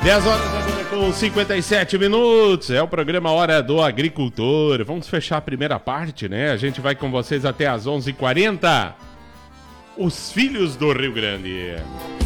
10 horas agora com 57 minutos. É o programa Hora do Agricultor. Vamos fechar a primeira parte, né? A gente vai com vocês até às 11h40. Os Filhos do Rio Grande.